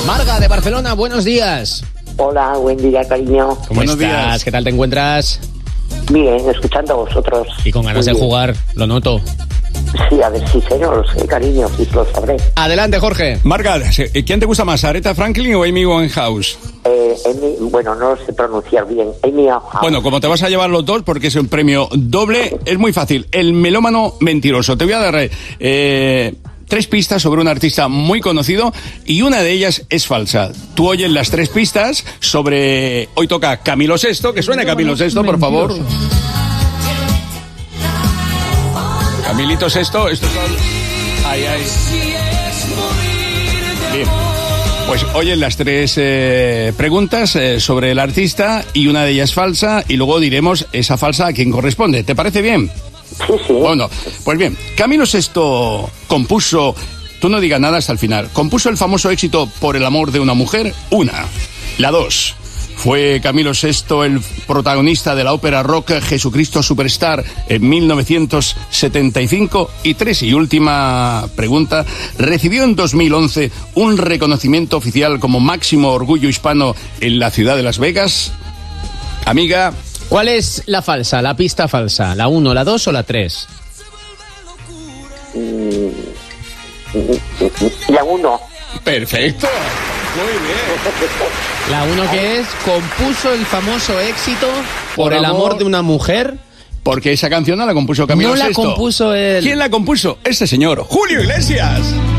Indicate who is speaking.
Speaker 1: Marga de Barcelona, buenos días.
Speaker 2: Hola, buen día, cariño.
Speaker 1: ¿Cómo estás? ¿Qué tal te encuentras?
Speaker 2: Bien, escuchando a vosotros.
Speaker 1: Y con ganas de jugar, lo noto.
Speaker 2: Sí, a ver si sé, no lo sé, cariño, si lo sabré.
Speaker 1: Adelante, Jorge.
Speaker 3: Marga, ¿quién te gusta más, Aretha Franklin o Amy Winehouse?
Speaker 2: Bueno, no lo sé pronunciar bien. Amy Winehouse.
Speaker 3: Bueno, como te vas a llevar los dos, porque es un premio doble, es muy fácil. El melómano mentiroso. Te voy a dar 3 pistas sobre un artista muy conocido y una de ellas es falsa. Tú oyes las 3 pistas sobre... Hoy toca Camilo VI, que suene Camilo VI, por favor. Camilito VI, estos son... Ay. Bien. Pues oyes las 3 preguntas sobre el artista y una de ellas falsa y luego diremos esa falsa a quién corresponde. ¿Te parece bien?
Speaker 2: Sí.
Speaker 3: Bueno, pues bien, Camilo VI compuso, tú no digas nada hasta el final, compuso el famoso éxito Por el amor de una mujer, una. La 2, ¿fue Camilo VI el protagonista de la ópera rock Jesucristo Superstar en 1975? Y 3, y última pregunta, ¿recibió en 2011 un reconocimiento oficial como máximo orgullo hispano en la ciudad de Las Vegas? Amiga...
Speaker 1: ¿Cuál es la falsa, la pista falsa? ¿La 1, la 2 o la 3?
Speaker 2: La 1.
Speaker 3: Perfecto. Muy bien.
Speaker 1: La 1 que es, compuso el famoso éxito Por el amor de una mujer.
Speaker 3: Porque esa canción no la compuso Camilo VI.
Speaker 1: No la compuso él.
Speaker 3: ¿Quién la compuso? Ese señor, Julio Iglesias.